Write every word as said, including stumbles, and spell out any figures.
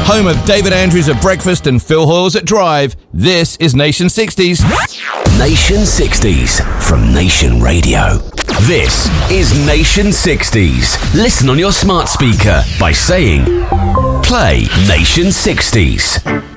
Home of David Andrews at breakfast and Phil Hoyles at drive, this is Nation sixties. Nation sixties from Nation Radio. This is Nation sixties. Listen on your smart speaker by saying, play Nation sixties.